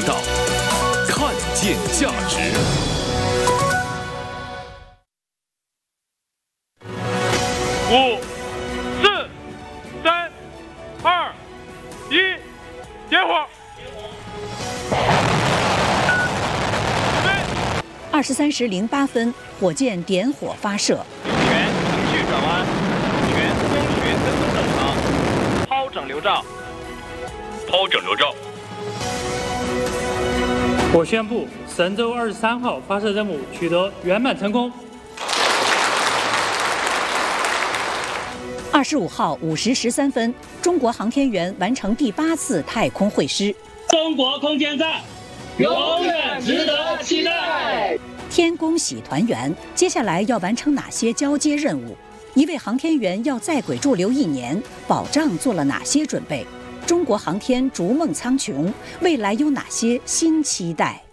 道，看见价值。 5、4、3、2、1，点火。 23时08分，火箭点火发射。 全程序转弯，全工学跟踪正常，抛整流罩。抛整流罩。 我宣布，神舟23号发射任务取得圆满成功。 25号5时13分，中国航天员完成第8次太空会师。 中国空间站永远值得期待。 天宫喜团圆，接下来要完成哪些交接任务？一位航天员要在轨驻留1年，保障做了哪些准备？中国航天逐梦苍穹，未来有哪些新期待？